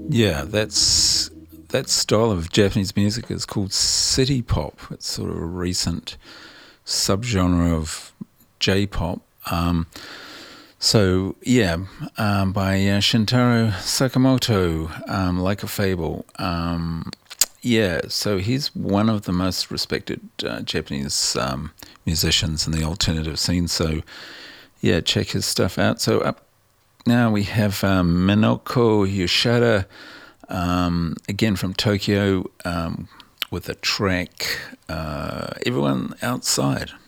Yeah, that style of Japanese music is called city pop. It's sort of a recent subgenre of J-pop. By Shintaro Sakamoto, Like a Fable. So he's one of the most respected Japanese musicians in the alternative scene. So, yeah, check his stuff out. So up now we have Minoko Yoshida, again from Tokyo, with a track, Everyone Outside.